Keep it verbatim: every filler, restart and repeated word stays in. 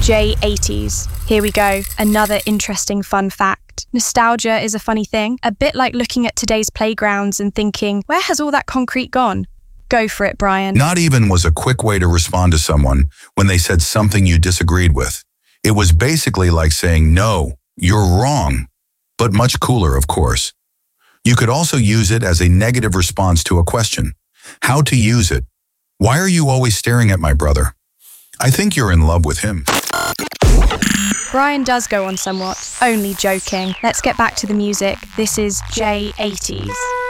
J eighties. Here we go, another interesting fun fact. Nostalgia is a funny thing, a bit like looking at today's playgrounds and thinking, where has all that concrete gone? Go for it, Brian. Not even was a quick way to respond to someone when they said something you disagreed with. It was basically like saying, no, you're wrong, but much cooler, of course. You could also use it as a negative response to a question. How to use it? Why are you always staring at my brother? I think you're in love with him. Brian does go on somewhat. Only joking. Let's get back to the music. This is J eighties.